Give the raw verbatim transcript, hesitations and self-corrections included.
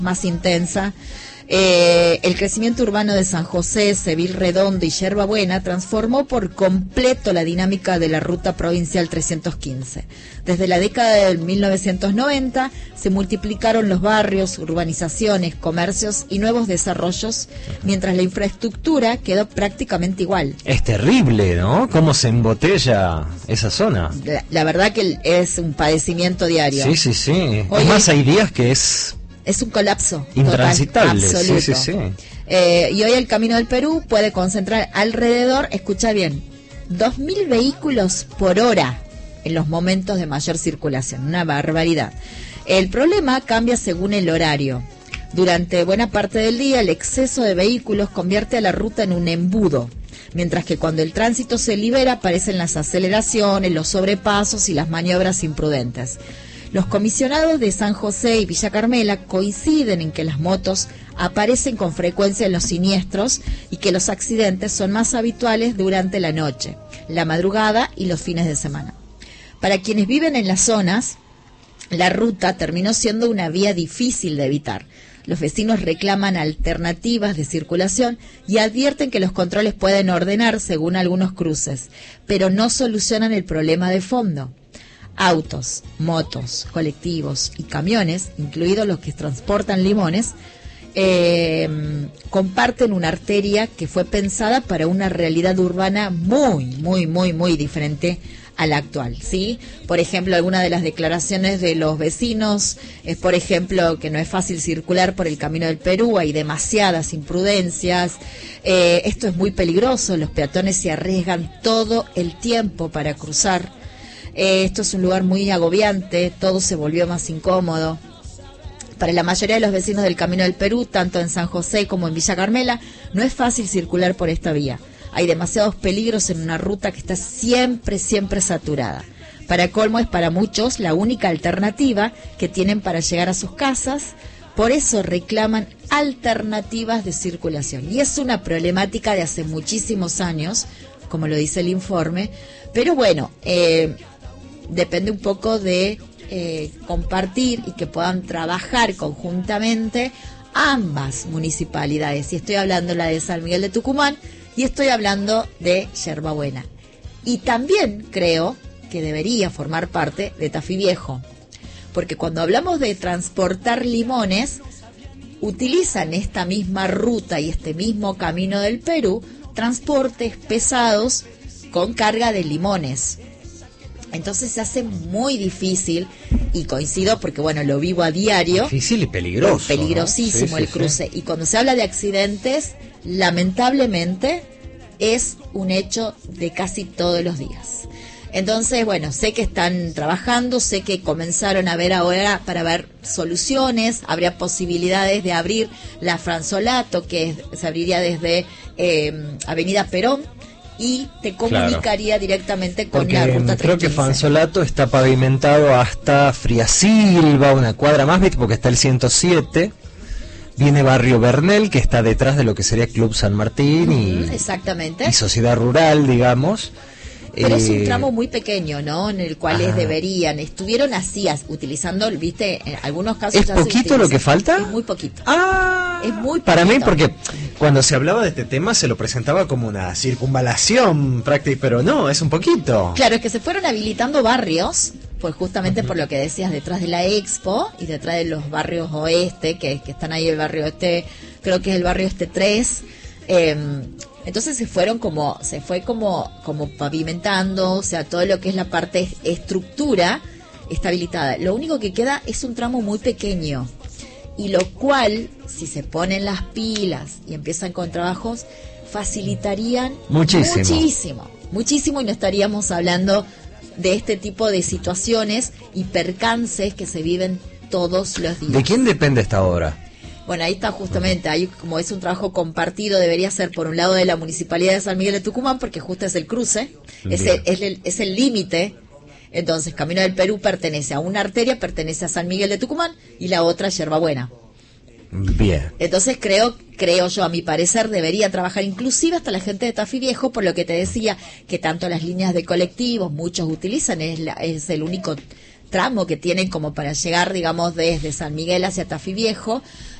más intensa. Eh, el crecimiento urbano de San José, Seville Redondo y Yerba Buena transformó por completo la dinámica de la ruta provincial trescientos quince. Desde la década de mil novecientos noventa se multiplicaron los barrios, urbanizaciones, comercios y nuevos desarrollos, mientras la infraestructura quedó prácticamente igual. Es terrible, ¿no? ¿Cómo se embotella esa zona? La, la verdad que es un padecimiento diario. Sí, sí, sí. Oye, es más, hay días que es... Es un colapso. Intransitable, total, absoluto. sí, sí, sí. Eh, y hoy el Camino del Perú puede concentrar alrededor, escucha bien, dos mil vehículos por hora en los momentos de mayor circulación. Una barbaridad. El problema cambia según el horario. Durante buena parte del día, el exceso de vehículos convierte a la ruta en un embudo, mientras que cuando el tránsito se libera aparecen las aceleraciones, los sobrepasos y las maniobras imprudentes. Los comisionados de San José y Villa Carmela coinciden en que las motos aparecen con frecuencia en los siniestros y que los accidentes son más habituales durante la noche, la madrugada y los fines de semana. Para quienes viven en las zonas, la ruta terminó siendo una vía difícil de evitar. Los vecinos reclaman alternativas de circulación y advierten que los controles pueden ordenar según algunos cruces, pero no solucionan el problema de fondo. Autos, motos, colectivos y camiones, incluidos los que transportan limones, eh, comparten una arteria que fue pensada para una realidad urbana muy, muy, muy, muy diferente a la actual, ¿sí? Por ejemplo, algunas de las declaraciones de los vecinos es, por ejemplo, que no es fácil circular por el Camino del Perú, hay demasiadas imprudencias, eh, esto es muy peligroso, los peatones se arriesgan todo el tiempo para cruzar. Eh, esto es un lugar muy agobiante, todo se volvió más incómodo. Para la mayoría de los vecinos del Camino del Perú, tanto en San José como en Villa Carmela, no es fácil circular por esta vía. Hay demasiados peligros en una ruta que está siempre, siempre saturada. Para colmo, es para muchos la única alternativa que tienen para llegar a sus casas. Por eso reclaman alternativas de circulación. Y es una problemática de hace muchísimos años, como lo dice el informe. Pero bueno, eh, depende un poco de eh, compartir y que puedan trabajar conjuntamente ambas municipalidades. Y estoy hablando la de San Miguel de Tucumán y estoy hablando de Yerba Buena. Y también creo que debería formar parte de Tafí Viejo, porque cuando hablamos de transportar limones, utilizan esta misma ruta y este mismo Camino del Perú, transportes pesados con carga de limones. Entonces se hace muy difícil, y coincido porque, bueno, lo vivo a diario. Difícil y peligroso. Peligrosísimo, ¿no? Sí, sí, el cruce. Sí. Y cuando se habla de accidentes, lamentablemente es un hecho de casi todos los días. Entonces, bueno, sé que están trabajando, sé que comenzaron a ver ahora para ver soluciones, habría posibilidades de abrir la Franzolato, que es, se abriría desde eh, Avenida Perón, y te comunicaría claro. directamente con Porque la ruta creo que trescientos quince. Franzolato está pavimentado hasta Friasilva, una cuadra más, ¿viste? Porque está el ciento siete. Viene Barrio Bernel, que está detrás de lo que sería Club San Martín y, uh-huh, exactamente. y Sociedad Rural, digamos. Pero eh, es un tramo muy pequeño, ¿no? En el cual les deberían, estuvieron así, utilizando, viste, en algunos casos... ¿Es ya poquito lo que falta? Es muy poquito. Ah, es muy poquito. Para mí, porque cuando se hablaba de este tema se lo presentaba como una circunvalación práctica, pero no, es un poquito. Claro, es que se fueron habilitando barrios, pues justamente uh-huh. por lo que decías, detrás de la Expo y detrás de los barrios oeste, que, que están ahí, el barrio este, creo que es el barrio este tres, eh, entonces se fueron como, se fue como, como pavimentando, o sea, todo lo que es la parte estructura está habilitada. Lo único que queda es un tramo muy pequeño, y lo cual, si se ponen las pilas y empiezan con trabajos, facilitarían muchísimo, muchísimo, muchísimo, y no estaríamos hablando de este tipo de situaciones y percances que se viven todos los días. ¿De quién depende esta obra? Bueno, ahí está justamente, ahí como es un trabajo compartido, debería ser por un lado de la Municipalidad de San Miguel de Tucumán, porque justo es el cruce, es el, es el, es el límite. Entonces, Camino del Perú pertenece a una arteria, pertenece a San Miguel de Tucumán, y la otra a Yerba Buena. Bien. Entonces creo, creo yo, a mi parecer, debería trabajar inclusive hasta la gente de Tafí Viejo, por lo que te decía, que tanto las líneas de colectivos, muchos utilizan, es, la, es el único tramo que tienen como para llegar, digamos, desde San Miguel hacia Tafí Viejo,